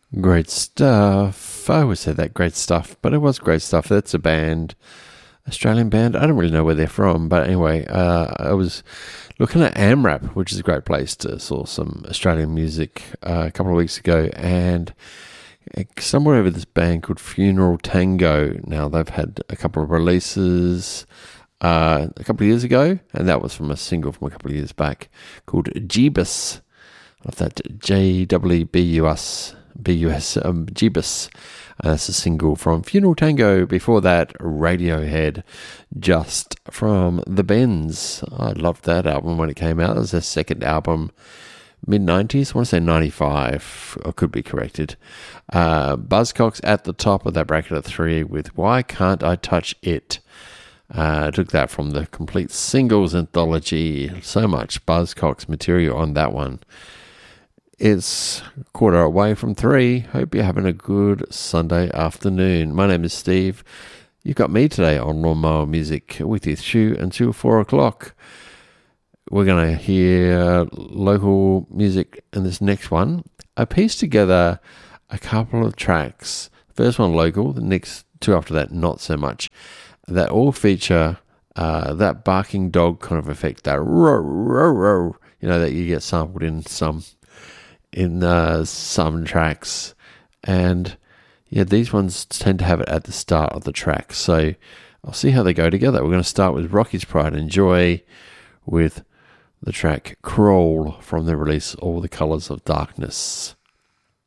Great stuff. I always say that, great stuff, but it was great stuff. That's a band, Australian band. I don't really know where they're from, but anyway, I was looking at AMRAP, which is a great place to saw some Australian music a couple of weeks ago, and somewhere over this band called Funeral Tango. Now, they've had a couple of releases a couple of years ago, and that was from a single from a couple of years back called Jeebus. Of that Jwbus. Jeebus. That's a single from Funeral Tango. Before that, Radiohead, Just from the Bends. I loved that album when it came out. It was their second album, mid-90s. I want to say 95. I could be corrected. Buzzcocks at the top of that bracket of 3 with Why Can't I Touch It? Took that from the Complete Singles Anthology. So much Buzzcocks material on that one. It's a quarter away from 3. Hope you're having a good Sunday afternoon. My name is Steve. You've got me today on Lawnmower Music with you until 4 o'clock. We're going to hear local music in this next one. I pieced together a couple of tracks. First one local, the next two after that not so much. That all feature that barking dog kind of effect, that roar, roar, roar, that you get sampled in some tracks, and these ones tend to have it at the start of the track, so I'll see how they go together. We're going to start with Rocky's Pride and Joy with the track Crawl from the release All the Colours of Darkness.